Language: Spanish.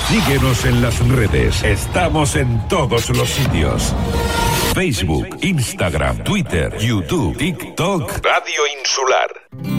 Síguenos en las redes. Estamos en todos los sitios. Facebook, Instagram, Twitter, YouTube, TikTok. Radio Insular.